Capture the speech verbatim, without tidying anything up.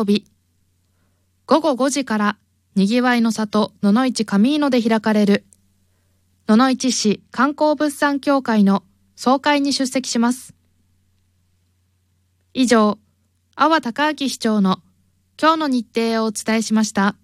曜日、ごごごじからにぎわいの里野々市上井野で開かれる野々市市観光物産協会の総会に出席します。以上、阿波隆明市長の今日の日程をお伝えしました。